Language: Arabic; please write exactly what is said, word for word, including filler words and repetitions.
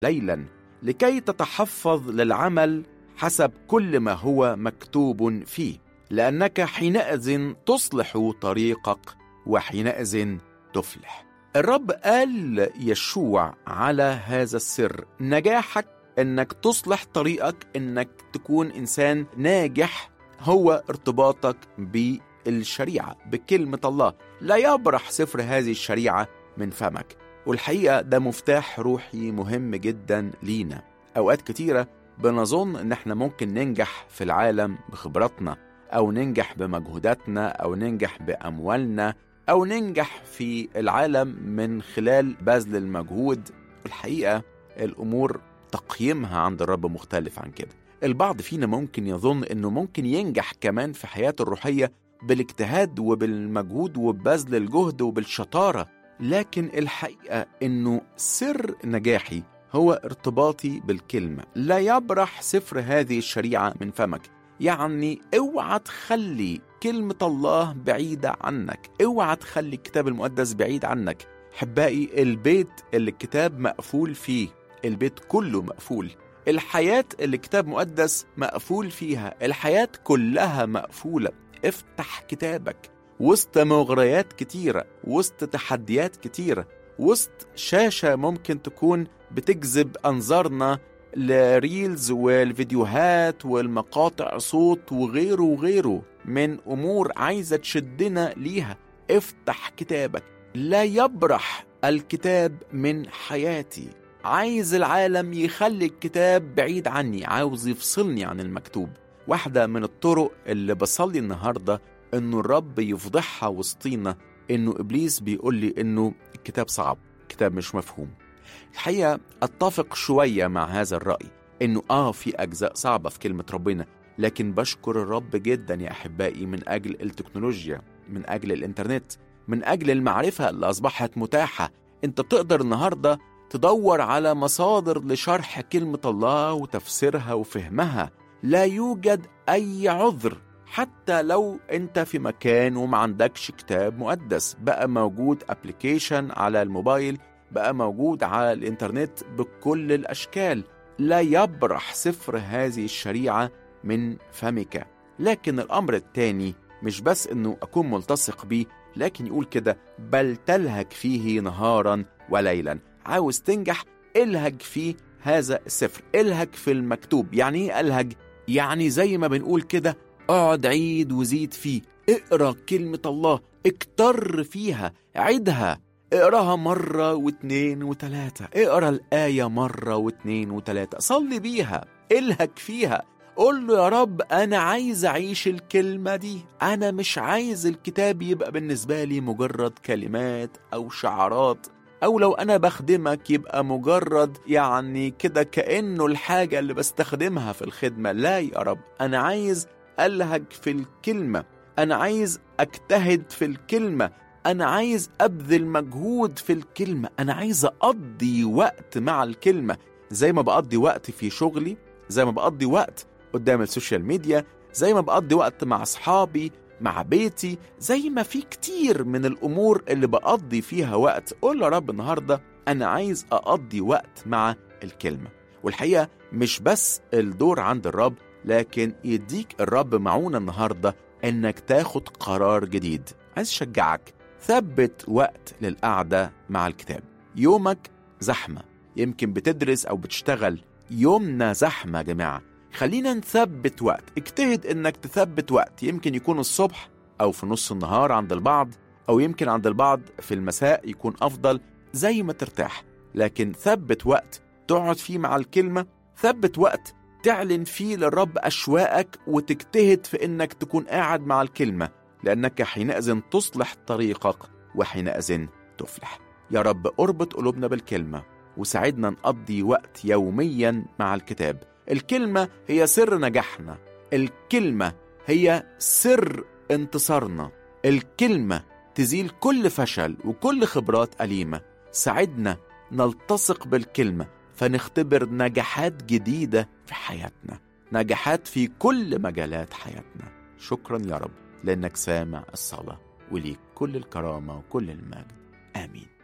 ليلا لكي تتحفظ للعمل حسب كل ما هو مكتوب فيه، لأنك حينئذ تصلح طريقك وحينئذ تفلح. الرب قال يشوع على هذا السر: نجاحك إنك تصلح طريقك، إنك تكون إنسان ناجح، هو ارتباطك بالشريعة، بكلمة الله. لا يبرح سفر هذه الشريعة من فمك. والحقيقة ده مفتاح روحي مهم جدا لينا. أوقات كتيرة بنظن إن احنا ممكن ننجح في العالم بخبراتنا، أو ننجح بمجهوداتنا، أو ننجح بأموالنا، أو ننجح في العالم من خلال بذل المجهود. الحقيقة الأمور تقييمها عند الرب مختلف عن كده. البعض فينا ممكن يظن إنه ممكن ينجح كمان في حياته الروحية بالاجتهاد وبالمجهود وببذل الجهد وبالشطارة، لكن الحقيقة إنه سر نجاحي هو ارتباطي بالكلمة. لا يبرح سفر هذه الشريعة من فمك. يعني اوعى تخلي كلمة الله بعيدة عنك، اوعى تخلي الكتاب المقدس بعيد عنك. حبائي، البيت اللي الكتاب مقفول فيه، البيت كله مقفول. الحياة اللي الكتاب مقدس مقفول فيها، الحياة كلها مقفولة. افتح كتابك وسط مغريات كتيرة، وسط تحديات كتيرة، وسط شاشة ممكن تكون بتجذب أنظارنا لريلز والفيديوهات والمقاطع صوت وغيره وغيره من أمور عايزة تشدنا ليها. افتح كتابك. لا يبرح الكتاب من حياتي. عايز العالم يخلي الكتاب بعيد عني، عاوز يفصلني عن المكتوب. واحدة من الطرق اللي بصلي النهاردة إنه الرب يفضحها وسطينا، إنه إبليس بيقول لي إنه الكتاب صعب، الكتاب مش مفهوم. الحقيقة أتفق شوية مع هذا الرأي، إنه آه في أجزاء صعبة في كلمة ربنا، لكن بشكر الرب جدا يا أحبائي من أجل التكنولوجيا، من أجل الإنترنت، من أجل المعرفة اللي أصبحت متاحة. أنت بتقدر النهاردة تدور على مصادر لشرح كلمة الله وتفسيرها وفهمها. لا يوجد أي عذر، حتى لو أنت في مكان وما عندكش كتاب مقدس، بقى موجود أبليكيشن على الموبايل، بقى موجود على الإنترنت بكل الأشكال. لا يبرح سفر هذه الشريعة من فمك. لكن الأمر الثاني مش بس أنه أكون ملتصق بيه، لكن يقول كده: بل تلهج فيه نهارا وليلا. عاوز تنجح، الهج فيه هذا السفر، الهج في المكتوب. يعني ايه الهج؟ يعني زي ما بنقول كده اقعد عيد وزيد فيه. اقرأ كلمة الله، اكتر فيها، عيدها، اقراها مرة واثنين وثلاثة، اقرا الآية مرة واثنين وثلاثة، صلي بيها، الهج فيها. قول له: يا رب أنا عايز أعيش الكلمة دي، أنا مش عايز الكتاب يبقى بالنسبة لي مجرد كلمات أو شعارات، أو لو أنا بخدمك يبقى مجرد يعني كده كأنه الحاجة اللي بستخدمها في الخدمة. لا يا رب، أنا عايز ألهج في الكلمة، أنا عايز أجتهد في الكلمة، أنا عايز أبذل مجهود في الكلمة، أنا عايز أقضي وقت مع الكلمة، زي ما بقضي وقت في شغلي، زي ما بقضي وقت قدام السوشيال ميديا، زي ما بقضي وقت مع أصحابي، مع بيتي، زي ما في كتير من الأمور اللي بقضي فيها وقت. قول يا رب النهاردة أنا عايز أقضي وقت مع الكلمة. والحقيقة مش بس الدور عند الرب، لكن يديك الرب معونة النهاردة إنك تاخد قرار جديد. عايز أشجعك، ثبت وقت للقعدة مع الكتاب. يومك زحمة، يمكن بتدرس أو بتشتغل، يومنا زحمة يا جماعة. خلينا نثبت وقت، اجتهد انك تثبت وقت. يمكن يكون الصبح او في نص النهار عند البعض، او يمكن عند البعض في المساء يكون افضل، زي ما ترتاح. لكن ثبت وقت تقعد فيه مع الكلمة، ثبت وقت تعلن فيه للرب أشواقك وتجتهد في انك تكون قاعد مع الكلمة، لأنك حينئذ تصلح طريقك وحينئذ تفلح. يا رب اربط قلوبنا بالكلمة وساعدنا نقضي وقت يوميا مع الكتاب. الكلمة هي سر نجاحنا، الكلمة هي سر انتصارنا، الكلمة تزيل كل فشل وكل خبرات أليمة. ساعدنا نلتصق بالكلمة فنختبر نجاحات جديدة في حياتنا، نجاحات في كل مجالات حياتنا. شكرا يا رب لأنك سامع الصلاة، وليك كل الكرامة وكل المجد. آمين.